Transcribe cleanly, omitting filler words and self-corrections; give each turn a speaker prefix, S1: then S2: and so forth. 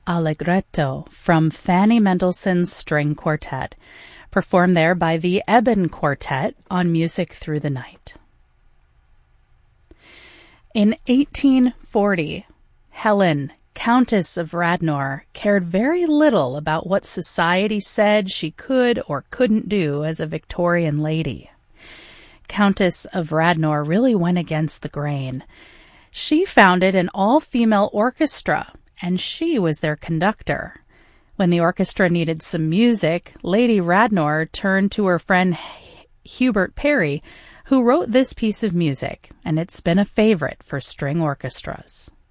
S1: Allegretto from Fanny Mendelssohn's String Quartet, performed there by the Eben Quartet on Music Through the Night. In 1840, Helen, Countess of Radnor, cared very little about what society said she could or couldn't do as a Victorian lady. Countess of Radnor really went against the grain. She founded an all-female orchestra, and she was their conductor. When the orchestra needed some music, Lady Radnor turned to her friend Hubert Parry, who wrote this piece of music, and it's been a favorite for string orchestras.